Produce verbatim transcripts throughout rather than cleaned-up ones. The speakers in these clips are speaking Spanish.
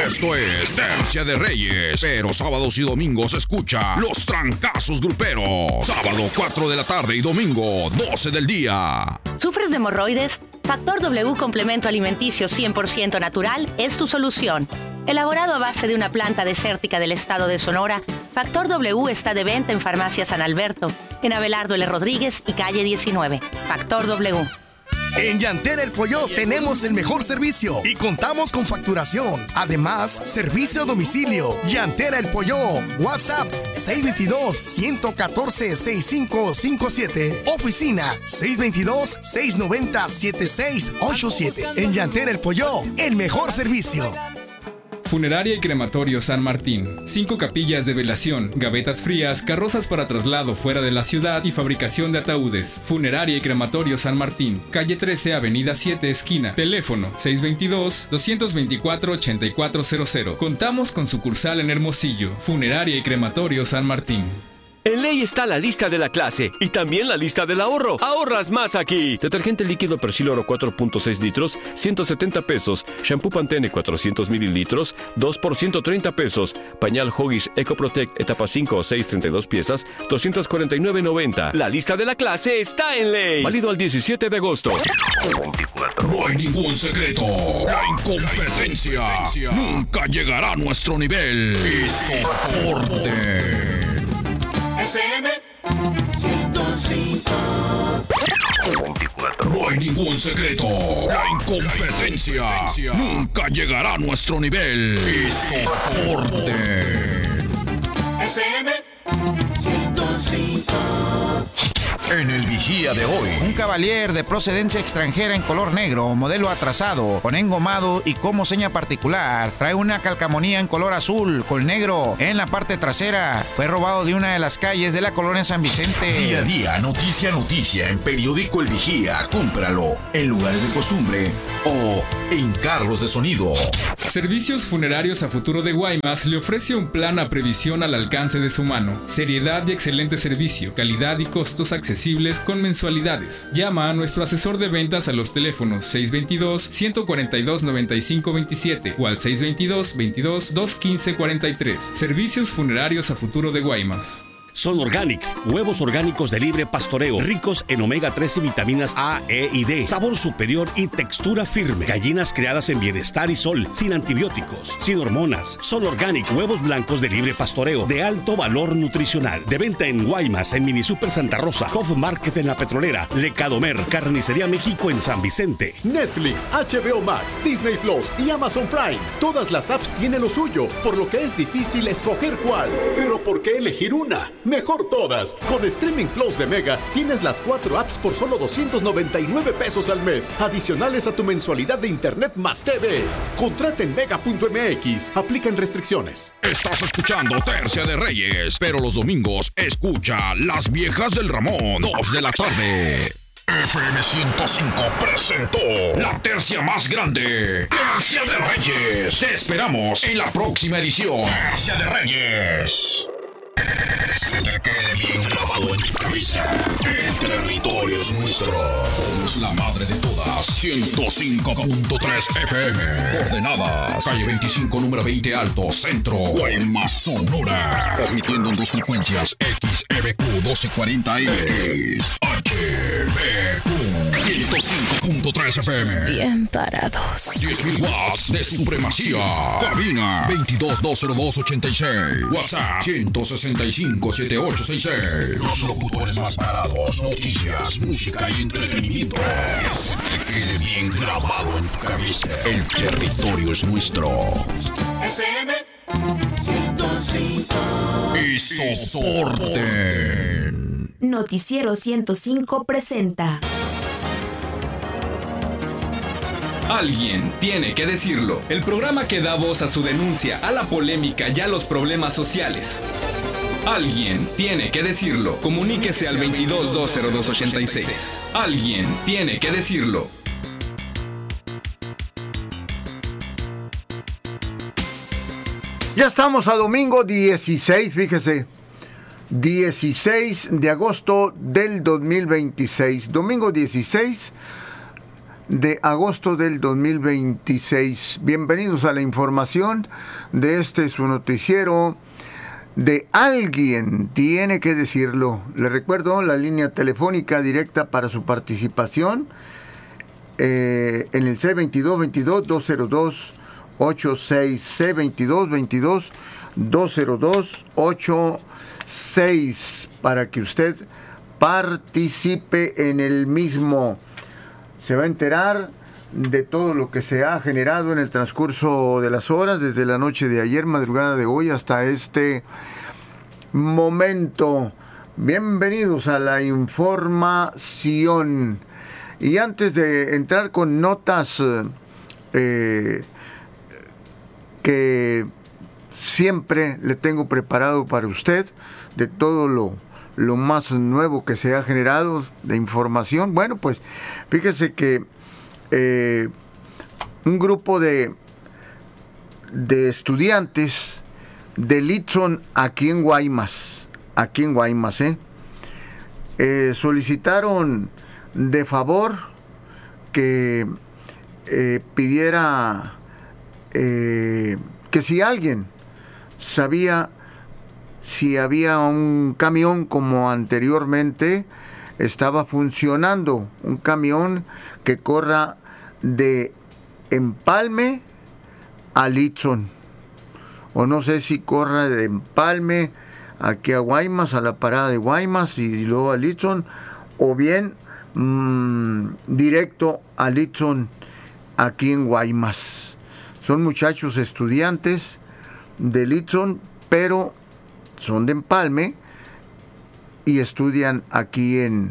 Esto es Tercia de Reyes, pero sábados y domingos escucha Los Trancazos Gruperos. Sábado cuatro de la tarde y domingo doce del día. ¿Sufres de hemorroides? Factor W Complemento Alimenticio cien por ciento natural es tu solución. Elaborado a base de una planta desértica del estado de Sonora, Factor W está de venta en Farmacia San Alberto, en Abelardo L. Rodríguez y calle diecinueve. Factor W. En Llantera El Pollo tenemos el mejor servicio y contamos con facturación. Además, servicio a domicilio. Llantera El Pollo. WhatsApp seis dos dos, uno uno cuatro, seis cinco cinco siete. Oficina seis dos dos, seis nueve cero, siete seis ocho siete. En Llantera El Pollo, el mejor servicio. Funeraria y Crematorio San Martín. Cinco capillas de velación, gavetas frías, carrozas para traslado fuera de la ciudad y fabricación de ataúdes. Funeraria y Crematorio San Martín. Calle trece, Avenida siete, esquina. Teléfono seis dos dos, dos dos cuatro, ocho cuatro cero cero. Contamos con sucursal en Hermosillo. Funeraria y Crematorio San Martín. En Ley está la lista de la clase y también la lista del ahorro. ¡Ahorras más aquí! Detergente líquido Persil Oro cuatro punto seis litros, ciento setenta pesos. Shampoo Pantene cuatrocientos mililitros, dos por ciento treinta pesos. Pañal Huggies EcoProtect etapa cinco o seis, treinta y dos piezas, doscientos cuarenta y nueve noventa. La lista de la clase está en Ley. Válido al diecisiete de agosto. No hay ningún secreto. La incompetencia nunca llegará a nuestro nivel. Y soporte. F M ciento cinco. No hay ningún secreto. La incompetencia nunca llegará a nuestro nivel. Y soporte. F M ciento cinco. En el vigía de hoy, un Cavalier de procedencia extranjera en color negro, modelo atrasado, con engomado y como seña particular, trae una calcamonía en color azul con negro en la parte trasera. Fue robado de una de las calles de la colonia San Vicente. Día a día, noticia a noticia en Periódico El Vigía. Cómpralo en lugares de costumbre o en carros de sonido. Servicios Funerarios a Futuro de Guaymas le ofrece un plan a previsión al alcance de su mano. Seriedad y excelente servicio, calidad y costos accesibles con mensualidades. Llama a nuestro asesor de ventas a los teléfonos seis dos dos, uno cuatro dos, nueve cinco dos siete o al seis dos dos, veintidós, doscientos quince cuarenta y tres. Servicios Funerarios a Futuro de Guaymas. Son Organic, huevos orgánicos de libre pastoreo, ricos en omega tres y vitaminas A, E y D, sabor superior y textura firme. Gallinas criadas en bienestar y sol, sin antibióticos, sin hormonas. Son Organic, huevos blancos de libre pastoreo, de alto valor nutricional. De venta en Guaymas, en Mini Super Santa Rosa, Hof Market en La Petrolera, Lecadomer, Carnicería México en San Vicente. Netflix, H B O Max, Disney Plus y Amazon Prime. Todas las apps tienen lo suyo, por lo que es difícil escoger cuál. Pero ¿por qué elegir una? Mejor todas. Con Streaming Plus de Mega tienes las cuatro apps por solo doscientos noventa y nueve pesos al mes, adicionales a tu mensualidad de internet más T V. Contrata en mega punto m x. Aplican restricciones. Estás escuchando Tercia de Reyes, pero los domingos escucha Las Viejas del Ramón, dos de la tarde. F M ciento cinco presentó la tercia más grande, Tercia de Reyes. Te esperamos en la próxima edición. Tercia de Reyes. Se te quede bien grabado en tu cabeza. El territorio es nuestro. Somos la madre de todas. ciento cinco punto tres F M. Coordenadas: calle veinticinco, número veinte Alto, Centro, Guaymas, Sonora. Transmitiendo en dos frecuencias: X E B Q doce cuarenta M, X H B Q ciento cinco punto tres F M. Bien parados. diez mil watts de supremacía. Cabina veintidós, dos cero dos, ochenta y seis. WhatsApp ciento sesenta y cinco, setenta y ocho sesenta y seis. Los locutores más parados, noticias, música y entretenimiento. Que se te quede bien grabado en tu cabeza. El territorio es nuestro. F M ciento cinco. Y soporte. Noticiero ciento cinco presenta. Alguien tiene que decirlo. El programa que da voz a su denuncia, a la polémica y a los problemas sociales. Alguien tiene que decirlo. Comuníquese al veintidós, dos cero dos, ochenta y seis. Alguien tiene que decirlo. Ya estamos a domingo dieciséis, fíjese. dieciséis de agosto del dos mil veintiséis. Domingo dieciséis. de agosto del dos mil veintiséis. Bienvenidos a la información de este su noticiero de Alguien Tiene que Decirlo. Les recuerdo la línea telefónica directa para su participación eh, en el C veintidós veintidós dos cero dos ochenta y seis, C veintidós veintidós dos cero dos ochenta y seis, para que usted participe en el mismo. Se va a enterar de todo lo que se ha generado en el transcurso de las horas, desde la noche de ayer, madrugada de hoy, hasta este momento. Bienvenidos a la información. Y antes de entrar con notas eh, que siempre le tengo preparado para usted, de todo lo, lo más nuevo que se ha generado de información, bueno, pues fíjese que eh, un grupo de, de estudiantes de Litson aquí en Guaymas, aquí en Guaymas, ¿eh? Eh, solicitaron de favor que eh, pidiera eh, que si alguien sabía si había un camión como anteriormente estaba funcionando, un camión que corra de Empalme a Litson, o no sé si corra de Empalme aquí a Guaymas, a la parada de Guaymas y luego a Litson, o bien mmm, directo a Litson aquí en Guaymas. Son muchachos estudiantes de Litson, pero son de Empalme y estudian aquí en,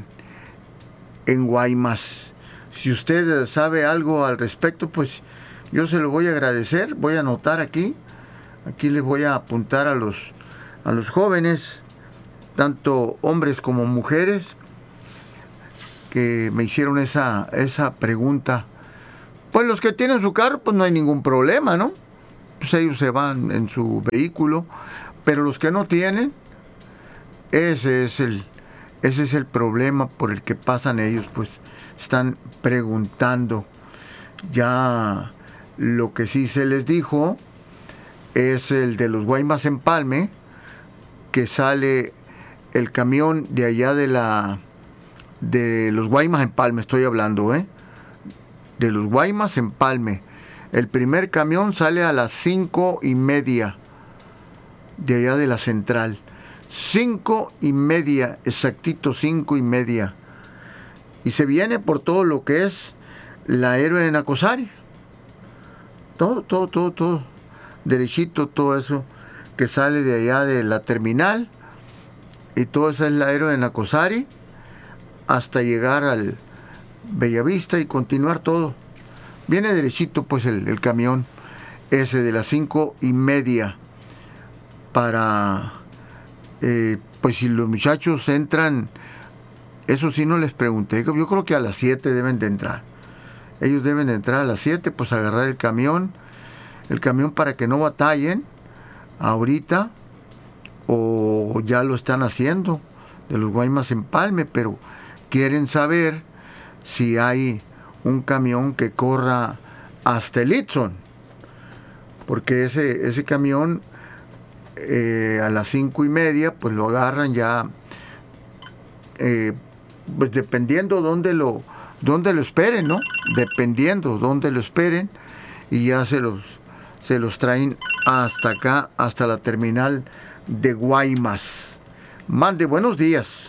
en Guaymas. Si usted sabe algo al respecto, pues yo se lo voy a agradecer. Voy a anotar aquí, aquí les voy a apuntar a los, a los jóvenes, tanto hombres como mujeres, que me hicieron esa, esa pregunta. Pues los que tienen su carro, pues no hay ningún problema, ¿no? Pues ellos se van en su vehículo, pero los que no tienen, ese es el, ese es el problema por el que pasan ellos, pues están preguntando. Ya lo que sí se les dijo es el de los Guaymas Empalme, que sale el camión de allá de la de los Guaymas Empalme, estoy hablando, ¿eh? De los Guaymas Empalme. El primer camión sale a las cinco y media de allá de la central. Cinco y media, exactito cinco y media. Y se viene por todo lo que es la Héroe de Nacosari. Todo, todo, todo, todo. Derechito, todo eso que sale de allá de la terminal. Y todo eso es la Héroe de Nacosari, hasta llegar al Bellavista y continuar todo. Viene derechito pues el, el camión ese de las cinco y media. Para, eh, pues si los muchachos entran, eso sí no les pregunté, yo creo que a las siete deben de entrar. Ellos deben de entrar a las siete, pues agarrar el camión, el camión para que no batallen ahorita, o ya lo están haciendo, de los Guaymas Empalme, pero quieren saber si hay un camión que corra hasta el Litson, porque ese, ese camión eh, a las cinco y media pues lo agarran ya, eh, pues dependiendo dónde lo, dónde lo esperen, ¿no? Dependiendo dónde lo esperen, y ya se los, se los traen hasta acá, hasta la terminal de Guaymas. Mande, buenos días.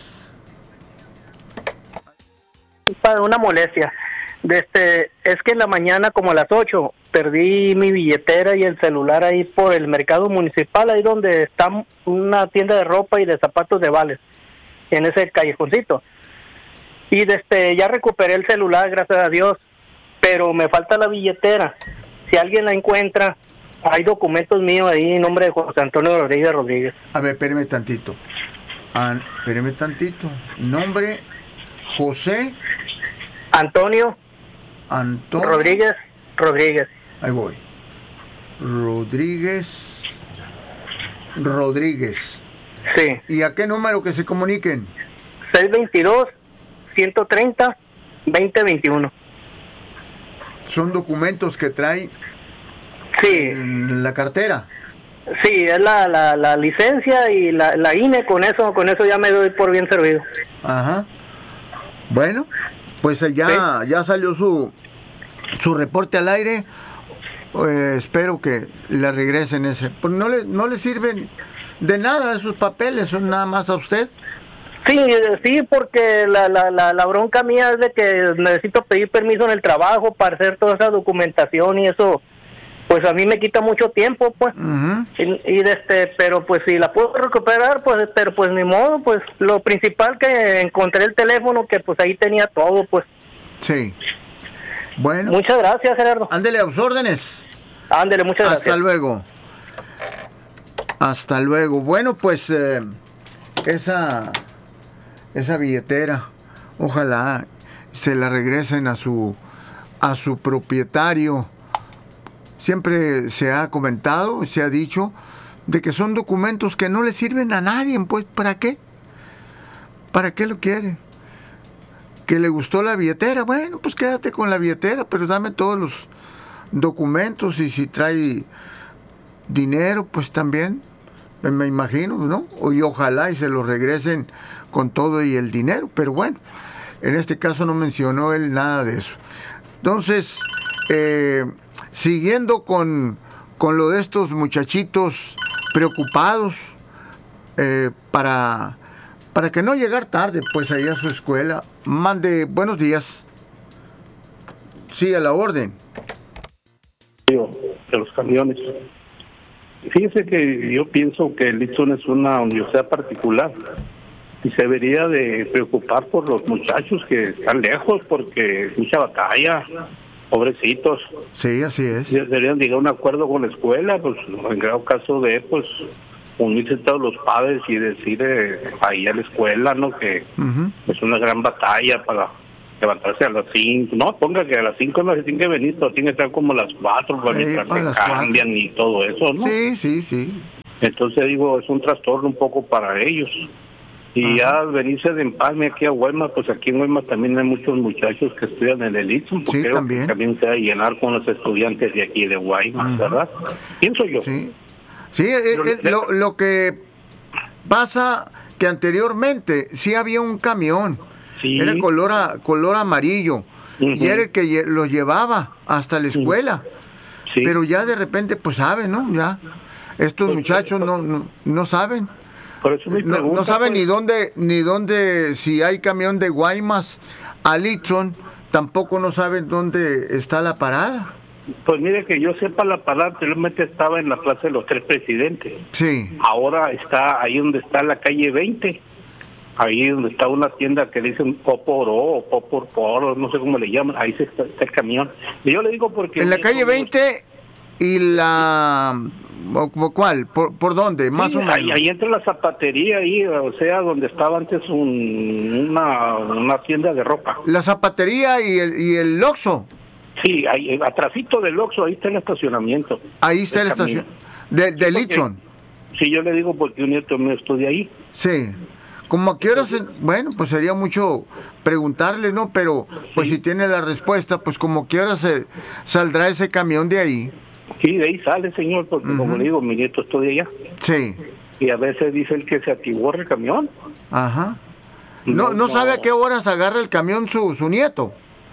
Para una molestia. Desde, es que en la mañana como a las ocho perdí mi billetera y el celular ahí por el mercado municipal, ahí donde está una tienda de ropa y de zapatos de Vales, en ese callejoncito. Y desde ya recuperé el celular, gracias a Dios, pero me falta la billetera. Si alguien la encuentra, hay documentos míos ahí en nombre de José Antonio Rodríguez Rodríguez. A ver, espéreme tantito. Ah, espéreme tantito. Nombre José Antonio Antonio Rodríguez Rodríguez. Ahí voy. Rodríguez Rodríguez. Sí. ¿Y a qué número que se comuniquen? seis dos dos, uno tres cero, dos cero dos uno. son documentos que trae sí. en la cartera. Sí, es la, la, la licencia y la, la I N E, con eso, con eso ya me doy por bien servido. Ajá. Bueno, pues ya, sí. ya salió su, su reporte al aire. Eh, espero que le regresen ese. Pues no le, no le sirven de nada esos papeles, son nada más a usted. Sí, sí, porque la, la, la, la bronca mía es de que necesito pedir permiso en el trabajo para hacer toda esa documentación y eso, pues a mí me quita mucho tiempo, pues. Uh-huh. Y, y de este, pero pues si la puedo recuperar, pues, pero pues ni modo, pues lo principal que encontré el teléfono, que pues ahí tenía todo, pues. Sí. Bueno. Muchas gracias, Gerardo. Ándele a sus órdenes. Ándele, muchas gracias. Hasta luego. Hasta luego. Bueno, pues eh, esa esa billetera, ojalá se la regresen a su a su propietario. Siempre se ha comentado, se ha dicho de que son documentos que no le sirven a nadie, pues ¿para qué? ¿Para qué lo quiere? ¿Que le gustó la billetera? Bueno, pues quédate con la billetera, pero dame todos los documentos, y si trae dinero, pues también, me imagino, ¿no? Y ojalá y se lo regresen con todo y el dinero, pero bueno, en este caso no mencionó él nada de eso. Entonces, eh, siguiendo con, con lo de estos muchachitos preocupados eh, para, para que no llegar tarde, pues ahí a su escuela. Mande, buenos días. Sí, a la orden. De los camiones. Fíjese que yo pienso que Litson es una universidad particular y se debería de preocupar por los muchachos que están lejos, porque mucha batalla, pobrecitos. Sí, así es. Deberían llegar a un acuerdo con la escuela, pues en grado caso de, pues, unirse todos los padres y decir eh, ahí a la escuela, ¿no? Que uh-huh. es una gran batalla para levantarse a las cinco. No, ponga que a las cinco no se tiene que venir, pero tiene que estar como a las cuatro para sí, mientras se cambian y todo eso, ¿no? Sí, sí, sí. Entonces digo, es un trastorno un poco para ellos. Y ajá. ya al venirse de Empalme aquí a Guaymas, pues aquí en Guaymas también hay muchos muchachos que estudian en el Litson, porque sí, creo también. que también se va a llenar con los estudiantes de aquí de Guaymas, uh-huh. ¿verdad? Pienso yo. Sí, sí eh, eh, lo, lo que pasa que anteriormente sí había un camión, sí. era color, a, color amarillo, uh-huh. y era el que lle- los llevaba hasta la escuela, sí. pero ya de repente, pues saben, ¿no? Ya estos pues, muchachos no, no, no saben. Por eso mi pregunta, no, no saben pues, ni dónde, ni dónde, si hay camión de Guaymas a Litson, tampoco no saben dónde está la parada. Pues mire, que yo sepa, la parada anteriormente estaba en la Plaza de los Tres Presidentes. Sí. Ahora está ahí donde está la calle veinte, ahí donde está una tienda que dicen Poporo o Popor, no sé cómo le llaman, ahí está, está el camión. Y yo le digo porque... En la calle veinte y la... ¿Cuál? ¿Por, por dónde? Más sí, o menos. Ahí, ahí entra la zapatería, ahí, o sea, donde estaba antes un, una, una tienda de ropa. La zapatería y el, y el Oxxo. Sí, ahí, atrásito del Oxxo, ahí está el estacionamiento. Ahí está el estacionamiento. De, de sí, Litson. Sí, yo le digo porque un nieto mío estudia ahí. Sí. Como a qué horas, se, bueno, pues sería mucho preguntarle, ¿no? Pero, pues sí. si tiene la respuesta, pues como a qué hora se saldrá ese camión de ahí. Sí, de ahí sale, señor, porque uh-huh. como le digo, mi nieto estudia allá. Sí. Y a veces dice él que se atiborra el camión. Ajá. No, no, no sabe a qué horas agarra el camión su, su nieto.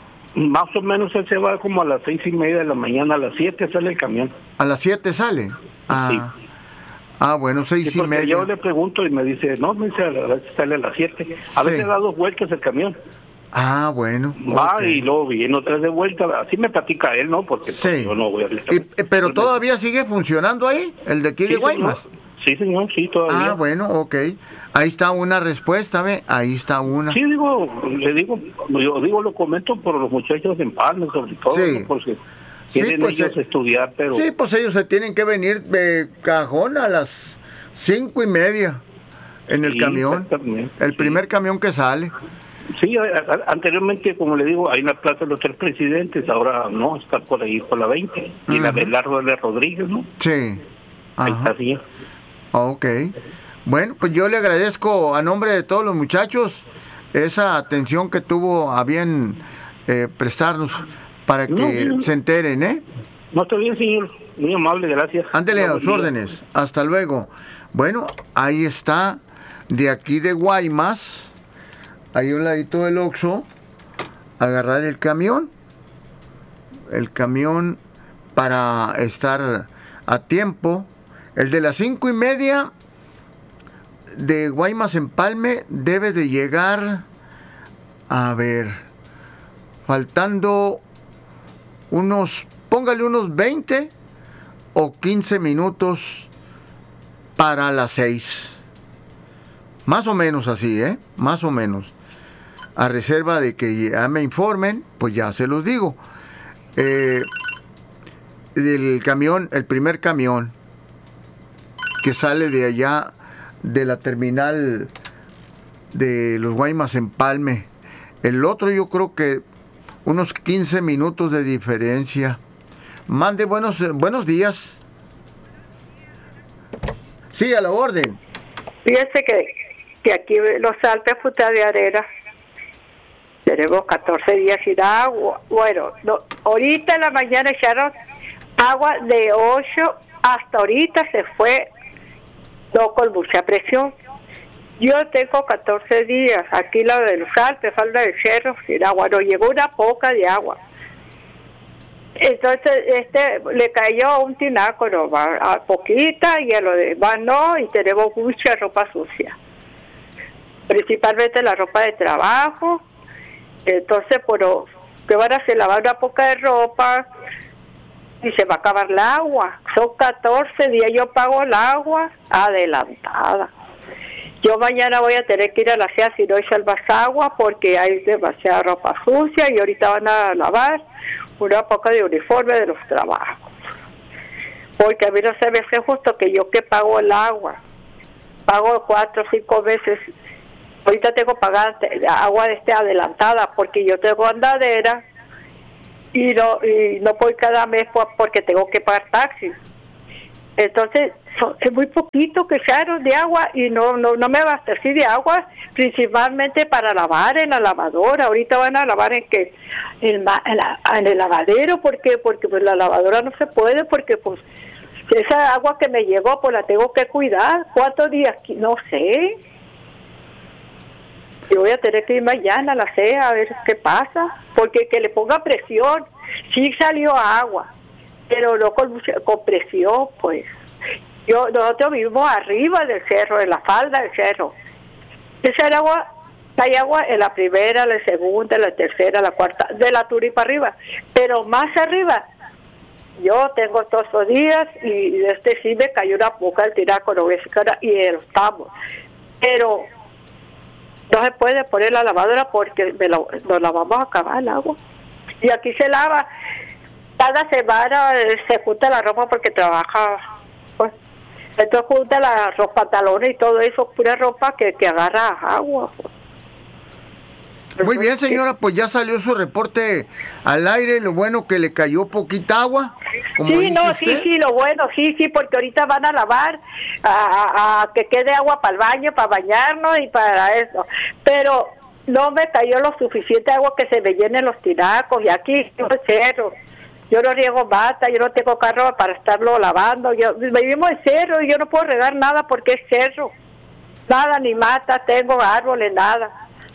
Más o menos él se va como a las seis y media de la mañana, a las siete sale el camión. ¿A las siete sale? Ah, sí. Ah, bueno, seis sí, y media. Yo le pregunto y me dice, no, me dice, a veces sale a las siete. A sí. veces da dos vueltas el camión. Ah, bueno. Va okay. y luego viene otra de vuelta, así me platica él, ¿no? Porque sí. pues, yo no voy a... Y, ¿Pero todavía sigue funcionando ahí, el de aquí sí, de Guaymas? Señor. Sí, señor, sí, todavía. Ah, bueno, ok. Ahí está una respuesta, ¿ve? Ahí está una. Sí, digo, le digo, yo digo, lo comento por los muchachos de Empalme, sobre todo, sí. ¿no? Porque sí, quieren pues, ellos eh, estudiar, pero... Sí, pues ellos se tienen que venir de cajón a las cinco y media en el sí, camión, el sí. primer camión que sale. Sí, anteriormente, como le digo, hay una plaza de los Tres Presidentes, ahora no, está por ahí por la veinte, y uh-huh. la Belardo de Rodríguez, ¿no? Sí. Ajá. Ahí está así. Ok. Bueno, pues yo le agradezco a nombre de todos los muchachos esa atención que tuvo a bien eh, prestarnos para que No, sí. se enteren, ¿eh? No, está bien, señor. Muy amable, gracias. Ándele a No, los buen día. órdenes. Hasta luego. Bueno, ahí está, de aquí de Guaymas, ahí a un ladito del Oxxo, agarrar el camión, el camión para estar a tiempo. El de las cinco y media de Guaymas Empalme debe de llegar, a ver, faltando unos, póngale unos veinte o quince minutos para las seis. Más o menos así, ¿eh? Más o menos. A reserva de que ya me informen, pues ya se los digo. Eh, el camión, el primer camión que sale de allá de la terminal de los Guaymas Empalme. El otro yo creo que unos quince minutos de diferencia. Mande buenos, buenos días. Sí, a la orden. Fíjese que, que aquí en Los Alpes, Fruta de Arena, tenemos catorce días sin agua. Bueno, no, ahorita en la mañana echaron agua de ocho, hasta ahorita se fue, no con mucha presión. Yo tengo catorce días, aquí la de Los Alpes, falda del cerro, sin agua, no llegó una poca de agua. Entonces, este, le cayó un tinaco nomás, a poquita, y a lo demás no, y tenemos mucha ropa sucia. Principalmente la ropa de trabajo. Entonces, pero, ¿qué van a hacer? Lavar una poca de ropa y se va a acabar el agua. Son catorce días, yo pago el agua adelantada. Yo mañana voy a tener que ir a la C E A si no echo más agua porque hay demasiada ropa sucia y ahorita van a lavar una poca de uniforme de los trabajos. Porque a mí no se me hace justo que yo que pago el agua, pago cuatro o cinco veces. Ahorita tengo pagada agua de este adelantada porque yo tengo andadera y no y no voy cada mes porque tengo que pagar taxis. Entonces son, es muy poquito que echaron de agua y no no no me abastecí de agua, principalmente para lavar en la lavadora. Ahorita van a lavar en que en, en, la, en el lavadero, ¿por qué? Porque pues la lavadora no se puede porque pues esa agua que me llegó pues la tengo que cuidar. ¿Cuántos días? No sé. Yo voy a tener que ir mañana a la C E A a ver qué pasa, porque que le ponga presión. Sí salió agua, pero no con, con presión, pues. Yo nosotros vivimos arriba del cerro, en la falda del cerro. Esa agua, hay agua en la primera, la segunda, la tercera, la cuarta, de la Turi para arriba. Pero más arriba, yo tengo todos los días y desde sí me cayó una poca del tinaco, no voy a sacar, y estamos. Pero no se puede poner la lavadora porque me la, nos la vamos a acabar el agua. Y aquí se lava, cada semana se junta la ropa porque trabaja, pues, entonces junta la ropa, pantalones y todo eso, pura ropa que, que agarra agua. Pues. Muy bien, señora, pues ya salió su reporte al aire, lo bueno que le cayó poquita agua. Como sí, dice no, usted. sí, sí, lo bueno, sí, sí, porque ahorita van a lavar, a, a, a que quede agua para el baño, para bañarnos y para eso. Pero no me cayó lo suficiente agua que se me llenen los tinacos y aquí yo cerro. Yo no riego mata, yo no tengo carro para estarlo lavando. Yo vivimos en cerro y yo no puedo regar nada porque es cerro. Nada, ni mata, tengo árboles, nada.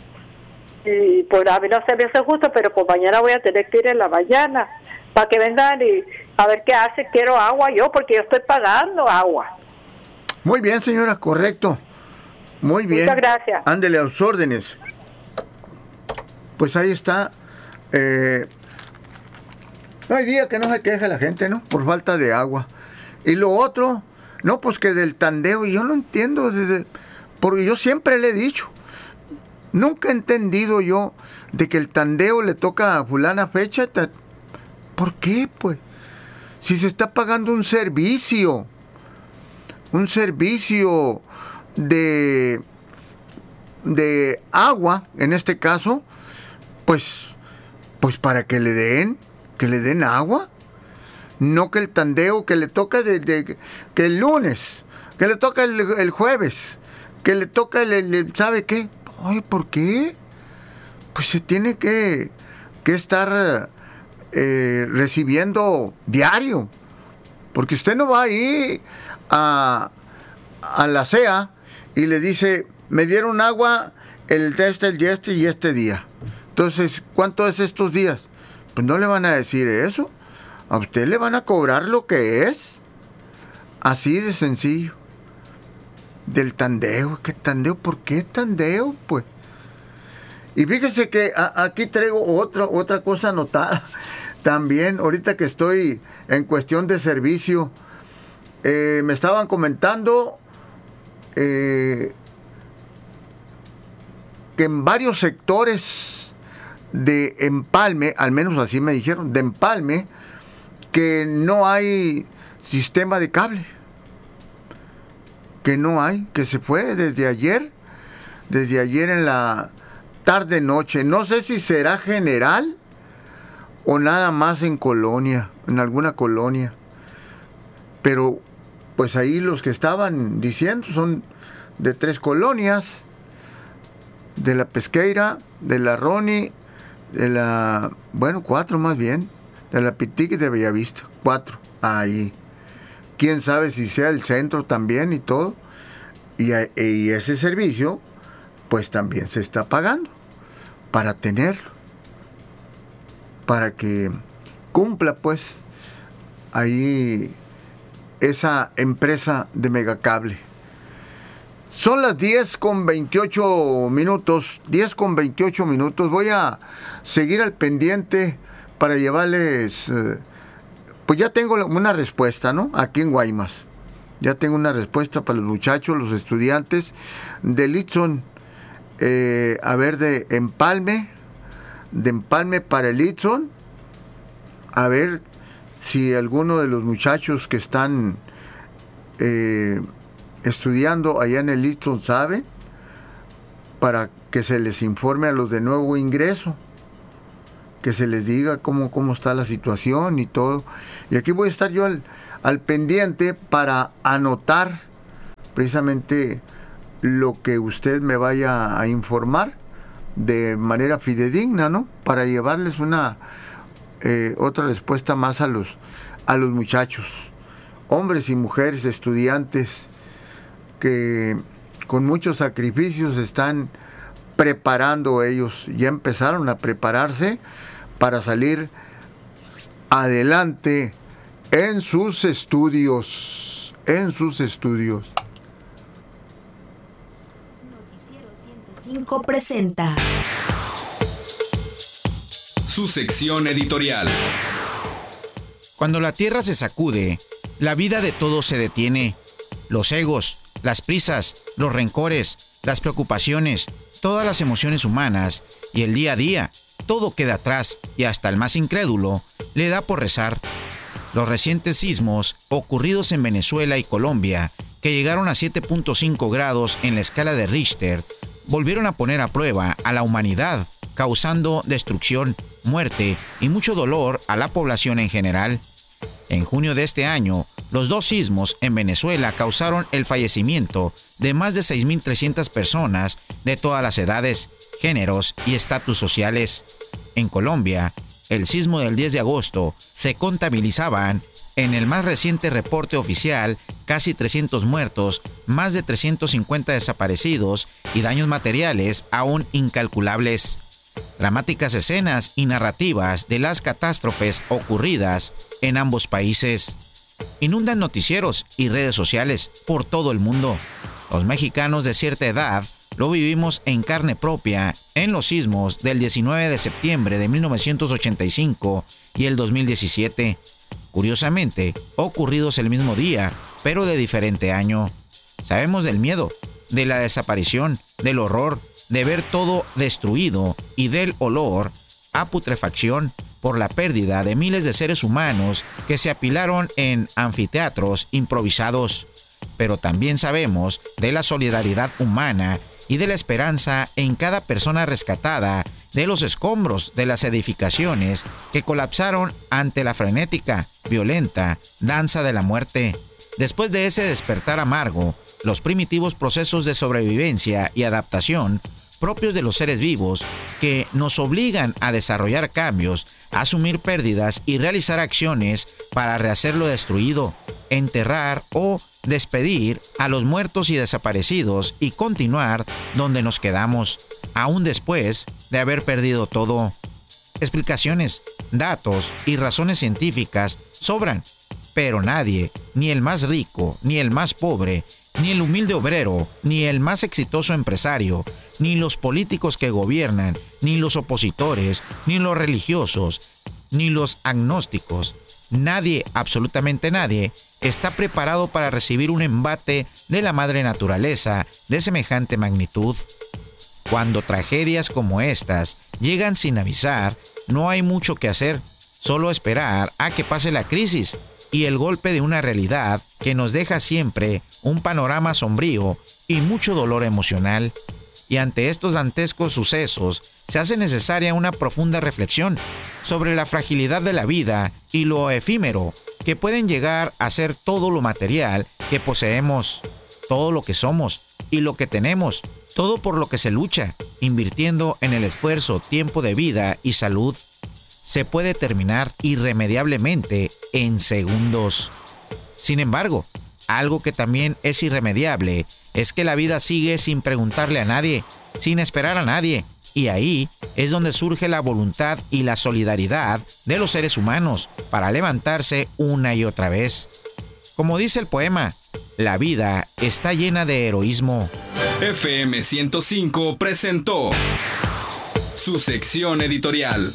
Y pues a mí no se me hace justo, pero pues mañana voy a tener que ir en la mañana para que vengan y a ver qué hace. Quiero agua yo porque yo estoy pagando agua. Muy bien, señora, correcto. Muy bien. Muchas gracias. Ándele a sus órdenes. Pues ahí está. Eh, no hay día que no se queje la gente, ¿no? Por falta de agua. Y lo otro, no, pues que del tandeo, y yo no entiendo, desde, porque yo siempre le he dicho, nunca he entendido yo de que el tandeo le toca a fulana fecha. ¿Por qué, pues? Si se está pagando un servicio, un servicio de, de agua, en este caso, pues, pues para que le den, que le den agua. No que el tandeo que le toca de, de que el lunes, que le toca el, el jueves, que le toca el, el ¿sabe qué? Oye, ¿por qué? Pues se tiene que, que estar eh, recibiendo diario. Porque usted no va ahí a, a la C E A y le dice, me dieron agua el de este, el y este y este día. Entonces, ¿cuánto es estos días? Pues no le van a decir eso. A usted le van a cobrar lo que es. Así de sencillo. Del tandeo. ¿Qué tandeo? ¿Por qué tandeo? Pues. Y fíjese que a, aquí traigo otra, otra cosa anotada. También, ahorita que estoy en cuestión de servicio, eh, me estaban comentando eh, que en varios sectores de Empalme, al menos así me dijeron, de Empalme, que no hay sistema de cable. Que no hay, que se fue desde ayer, desde ayer en la tarde-noche. No sé si será general o nada más en colonia, en alguna colonia. Pero pues ahí los que estaban diciendo son de tres colonias, de la Pesqueira, de la Roni, de la, bueno, cuatro más bien, de la Pitic y de Bellavista, cuatro, ahí. Quién sabe si sea el centro también y todo. Y, y ese servicio, pues también se está pagando para tenerlo, para que cumpla pues ahí esa empresa de Megacable. Son las diez con veintiocho minutos, diez con veintiocho minutos. Voy a seguir al pendiente para llevarles, eh, pues ya tengo una respuesta, ¿no? Aquí en Guaymas. Ya tengo una respuesta para los muchachos, los estudiantes de Litson, eh, a ver, de Empalme, de Empalme para el Litson, a ver si alguno de los muchachos que están eh, estudiando allá en el Litson sabe, para que se les informe a los de nuevo ingreso, que se les diga cómo, cómo está la situación y todo. Y aquí voy a estar yo al, al pendiente para anotar precisamente lo que usted me vaya a informar de manera fidedigna, ¿no? Para llevarles una eh, otra respuesta más a los, a los muchachos, hombres y mujeres, estudiantes, que con muchos sacrificios están preparando ellos, ya empezaron a prepararse para salir adelante en sus estudios, en sus estudios. Noticiero ciento cinco presenta su sección editorial. Cuando la tierra se sacude, la vida de todos se detiene. Los egos, las prisas, los rencores, las preocupaciones, todas las emociones humanas y el día a día, todo queda atrás y hasta el más incrédulo le da por rezar. Los recientes sismos ocurridos en Venezuela y Colombia, que llegaron a siete punto cinco grados en la escala de Richter, volvieron a poner a prueba a la humanidad, causando destrucción, muerte y mucho dolor a la población en general. En junio de este año, los dos sismos en Venezuela causaron el fallecimiento de más de seis mil trescientas personas de todas las edades, géneros y estatus sociales. En Colombia, el sismo del diez de agosto se contabilizaban, en el más reciente reporte oficial, casi trescientos muertos, más de trescientos cincuenta desaparecidos y daños materiales aún incalculables. Dramáticas escenas y narrativas de las catástrofes ocurridas en ambos países inundan noticieros y redes sociales por todo el mundo. Los mexicanos de cierta edad lo vivimos en carne propia en los sismos del diecinueve de septiembre de mil novecientos ochenta y cinco y el dos mil diecisiete, curiosamente ocurridos el mismo día, pero de diferente año. Sabemos del miedo, de la desaparición, del horror, de ver todo destruido y del olor a putrefacción por la pérdida de miles de seres humanos que se apilaron en anfiteatros improvisados. Pero también sabemos de la solidaridad humana y de la esperanza en cada persona rescatada de los escombros de las edificaciones que colapsaron ante la frenética, violenta danza de la muerte. Después de ese despertar amargo, los primitivos procesos de sobrevivencia y adaptación propios de los seres vivos que nos obligan a desarrollar cambios, a asumir pérdidas y realizar acciones para rehacer lo destruido, enterrar o despedir a los muertos y desaparecidos y continuar donde nos quedamos, aún después de haber perdido todo. Explicaciones, datos y razones científicas sobran, pero nadie, ni el más rico, ni el más pobre, ni el humilde obrero, ni el más exitoso empresario, ni los políticos que gobiernan, ni los opositores, ni los religiosos, ni los agnósticos, nadie, absolutamente nadie, está preparado para recibir un embate de la madre naturaleza de semejante magnitud. Cuando tragedias como estas llegan sin avisar, no hay mucho que hacer, solo esperar a que pase la crisis y el golpe de una realidad que nos deja siempre un panorama sombrío y mucho dolor emocional. Y ante estos dantescos sucesos, se hace necesaria una profunda reflexión sobre la fragilidad de la vida y lo efímero que pueden llegar a ser todo lo material que poseemos, todo lo que somos y lo que tenemos, todo por lo que se lucha, invirtiendo en el esfuerzo, tiempo de vida y salud. Se puede terminar irremediablemente en segundos. Sin embargo, algo que también es irremediable es que la vida sigue sin preguntarle a nadie, sin esperar a nadie, y ahí es donde surge la voluntad y la solidaridad de los seres humanos para levantarse una y otra vez. Como dice el poema, la vida está llena de heroísmo. F M ciento cinco presentó su sección editorial.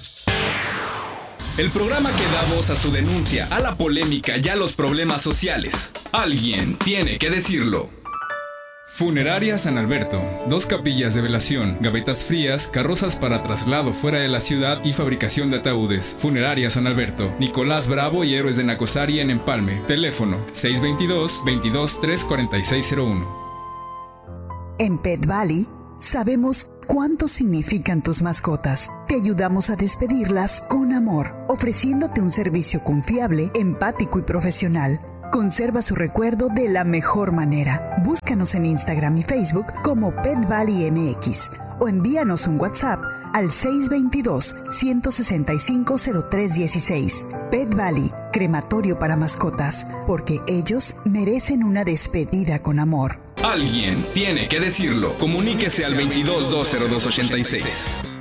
El programa que da voz a su denuncia, a la polémica y a los problemas sociales. Alguien tiene que decirlo. Funeraria San Alberto. Dos capillas de velación, gavetas frías, carrozas para traslado fuera de la ciudad y fabricación de ataúdes. Funeraria San Alberto. Nicolás Bravo y Héroes de Nacosari en Empalme. Teléfono seis dos dos, veintidós, tres cuarenta y seis cero uno. En Pet Valley sabemos cuánto significan tus mascotas. Te ayudamos a despedirlas con amor, ofreciéndote un servicio confiable, empático y profesional. Conserva su recuerdo de la mejor manera. Búscanos en Instagram y Facebook como Pet Valley M X o envíanos un WhatsApp al seis dos dos, uno seis cinco, cero tres uno seis. Pet Valley, crematorio para mascotas, porque ellos merecen una despedida con amor. Alguien tiene que decirlo. Comuníquese al veintidós dos cero dos ochenta y seis.